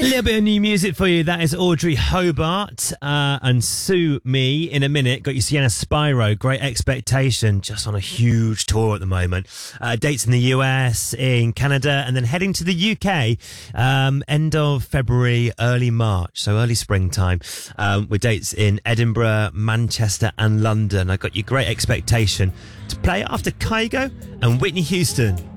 A little bit of new music for you. That is Audrey Hobart and Sue Me. In a minute, got you Sienna Spyro, Great Expectation, just on a huge tour at the moment. Dates in the US, in Canada, and then heading to the UK end of February, early March, so early springtime, with dates in Edinburgh, Manchester and London. I got you Great Expectation to play after Kygo and Whitney Houston.